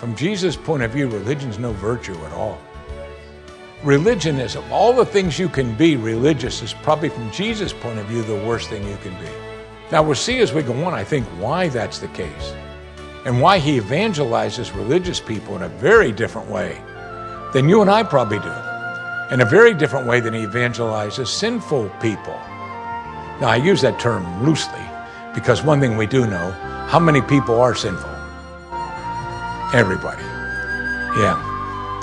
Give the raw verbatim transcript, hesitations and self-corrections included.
from Jesus' point of view, religion's no virtue at all. Religion is, of all the things you can be, religious is probably from Jesus' point of view the worst thing you can be. Now we'll see as we go on, I think, why that's the case and why he evangelizes religious people in a very different way than you and I probably do, in a very different way than he evangelizes sinful people. Now I use that term loosely because one thing we do know, how many people are sinful? Everybody. Yeah.